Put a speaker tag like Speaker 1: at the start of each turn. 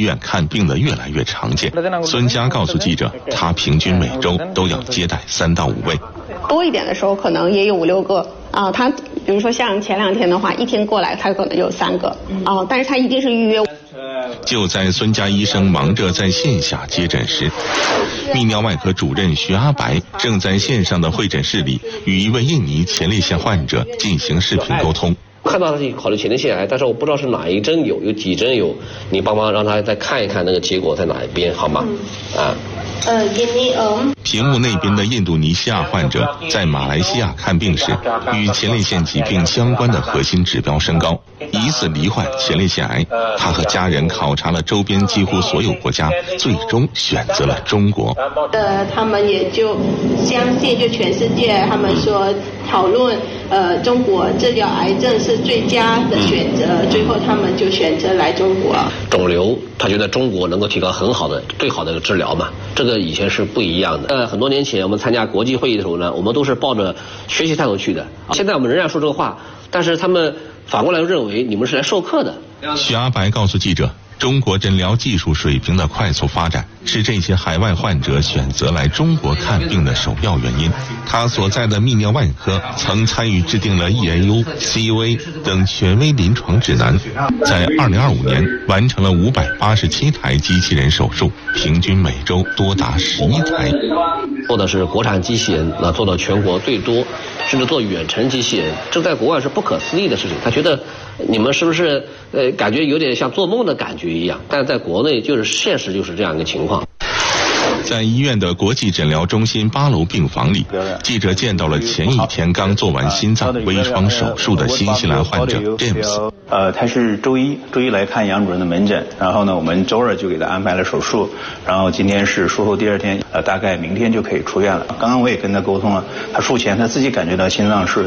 Speaker 1: 院看病的越来越常见。孙佳告诉记者，他平均每周都要接待3到5位，
Speaker 2: 多一点的时候可能也有5、6个啊。他比如说像前2天的话，一天过来他可能有3个啊，但是他一定是预约。
Speaker 1: 就在孙佳医生忙着在线下接诊时，泌尿外科主任徐阿白正在线上的会诊室里与一位印尼前列腺患者进行视频沟通。
Speaker 3: 看到他是考虑前列腺癌，但是我不知道是哪一针有几针有，你帮忙让他再看一看那个结果在哪一边好吗？
Speaker 1: 屏幕那边的印度尼西亚患者在马来西亚看病时，与前列腺疾病相关的核心指标升高，疑似罹患前列腺癌。他和家人考察了周边几乎所有国家，最终选择了中国。
Speaker 2: 他们也就相信，就全世界他们说讨论中国治疗癌症是最佳的选择，最后他们就选择来中国。
Speaker 3: 肿瘤他觉得中国能够提高很好的最好的治疗嘛，这个以前是不一样的。很多年前我们参加国际会议的时候呢，我们都是抱着学习态度去的。现在我们仍然说这个话，但是他们反过来认为你们是来授课的。
Speaker 1: 徐阿白告诉记者，中国诊疗技术水平的快速发展是这些海外患者选择来中国看病的首要原因。他所在的泌尿外科曾参与制定了 EAU、CUA 等权威临床指南，在2025年完成了587台机器人手术，平均每周多达11台。
Speaker 3: 做的是国产机器人，做到全国最多，甚至做远程机器人，这在国外是不可思议的事情。他觉得你们是不是感觉有点像做梦的感觉一样，但是在国内就是现实就是这样一个情况。
Speaker 1: 在医院的国际诊疗中心8楼病房里，记者见到了前一天刚做完心脏微创手术的新西兰患者 James。
Speaker 4: 他是周一来看杨主任的门诊，然后呢，我们周2就给他安排了手术，然后今天是术后第2天，大概明天就可以出院了。刚刚我也跟他沟通了，他术前他自己感觉到心脏是